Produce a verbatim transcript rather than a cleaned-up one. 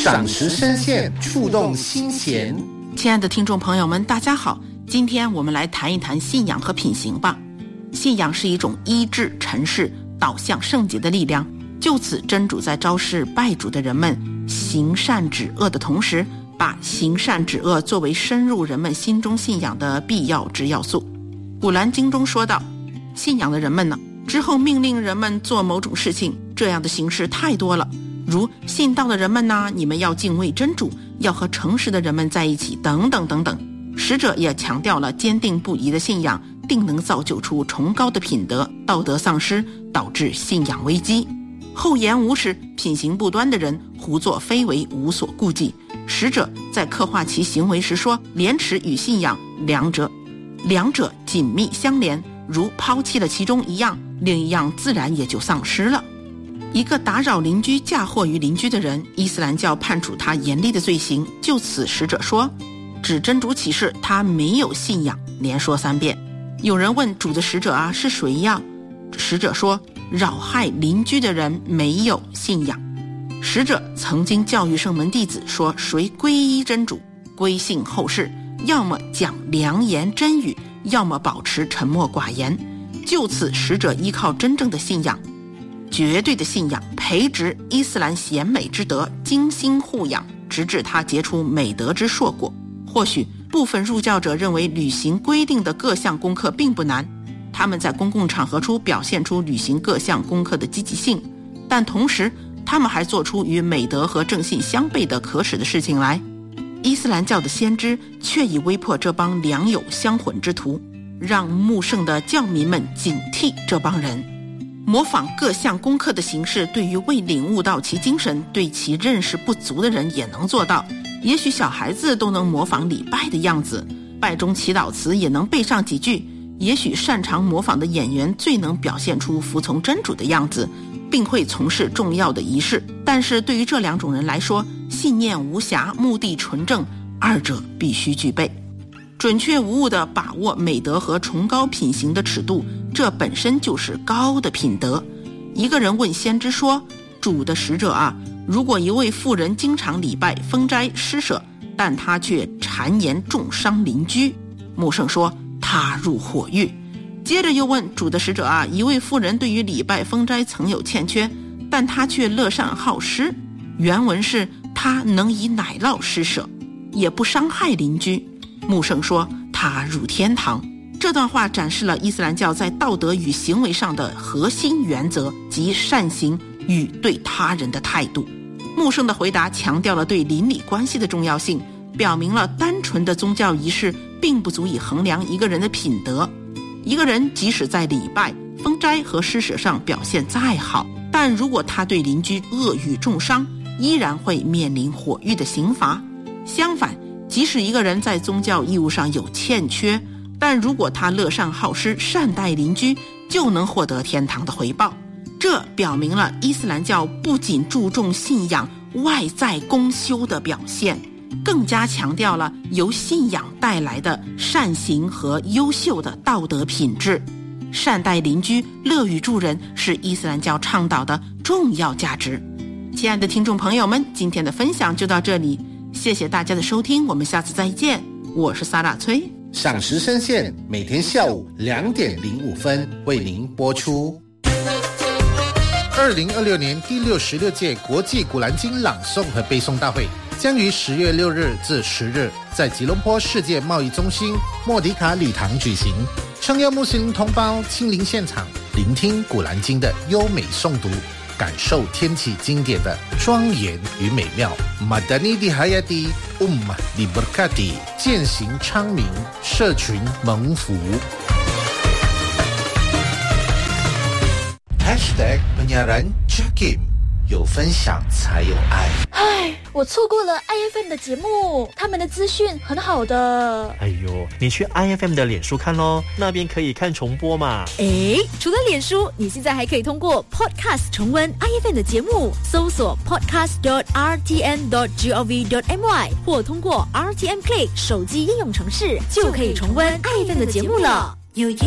赏识深陷，触动心弦。 亲爱的听众朋友们，大家好，今天我们来谈一谈信仰和品行吧。信仰是一种医治尘世、导向圣洁的力量，就此真主在昭示拜主的人们行善止恶的同时，把行善止恶作为深入人们心中信仰的必要之要素。古兰经中说道，信仰的人们呢，之后命令人们做某种事情，这样的形式太多了，如信道的人们呢，你们要敬畏真主，要和诚实的人们在一起，等等等等。使者也强调了坚定不移的信仰定能造就出崇高的品德，道德丧失导致信仰危机。厚颜无耻、品行不端的人胡作非为，无所顾忌。使者在刻画其行为时说，廉耻与信仰两者两者紧密相连，如抛弃了其中一样，另一样自然也就丧失了。一个打扰邻居、嫁祸于邻居的人，伊斯兰教判处他严厉的罪行。就此使者说，指真主启示他没有信仰，连说三遍。有人问主的使者啊，是谁呀？使者说，扰害邻居的人没有信仰。使者曾经教育圣门弟子说，谁皈依真主，归信后世，要么讲良言真语，要么保持沉默寡言。就此使者依靠真正的信仰，绝对的信仰，培植伊斯兰贤美之德，精心护养，直至他结出美德之硕果。或许部分入教者认为履行规定的各项功课并不难，他们在公共场合中表现出履行各项功课的积极性，但同时他们还做出与美德和正信相悖的可耻的事情来。伊斯兰教的先知却已威迫这帮良友相混之徒，让穆圣的教民们警惕这帮人。模仿各项功课的形式，对于未领悟到其精神、对其认识不足的人也能做到。也许小孩子都能模仿礼拜的样子，拜中祈祷词也能背上几句。也许擅长模仿的演员最能表现出服从真主的样子，并会从事重要的仪式。但是对于这两种人来说，信念无瑕，目的纯正，二者必须具备。准确无误地把握美德和崇高品行的尺度，这本身就是高的品德。一个人问先知说，主的使者啊，如果一位妇人经常礼拜、封斋、施舍，但她却谗言重伤邻居，穆圣说她入火狱。接着又问主的使者啊，一位妇人对于礼拜、封斋曾有欠缺，但她却乐善好施，原文是她能以奶酪施舍，也不伤害邻居，穆圣说她入天堂。这段话展示了伊斯兰教在道德与行为上的核心原则及善行与对他人的态度。穆圣的回答强调了对邻里关系的重要性，表明了单纯的宗教仪式并不足以衡量一个人的品德。一个人即使在礼拜、封斋和施舍上表现再好，但如果他对邻居恶语重伤，依然会面临火狱的刑罚。相反，即使一个人在宗教义务上有欠缺，但如果他乐善好施，善待邻居，就能获得天堂的回报。这表明了伊斯兰教不仅注重信仰外在功修的表现，更加强调了由信仰带来的善行和优秀的道德品质。善待邻居、乐于助人是伊斯兰教倡导的重要价值。亲爱的听众朋友们，今天的分享就到这里，谢谢大家的收听，我们下次再见。我是萨拉崔。 赏识深陷，每天下午两点零五分为您播出。 二零二六年第六十六届国际古兰经朗诵和背诵大会将于十月六日至十日在吉隆坡世界贸易中心莫迪卡礼堂举行，诚邀穆斯林同胞亲临现场，聆听古兰经的优美诵读，感受天启经典的庄严与美妙。Madani di hayati ummah diberkati， 践行昌明，社群蒙福。Hashtag penyiaran Jakim， 有分享才有爱。 唉，我错过了 I F M 的节目，他们的资讯很好的。 哎呦，你去 I F M 的脸书看咯，那边可以看重播嘛。 诶，除了脸书，你现在还可以通过 Podcast 重温 I F M 的节目，搜索 podcast dot r t n dot gov dot my 或通过 R T M Play 手机应用程式，就可以重温 I F M 的节目了。有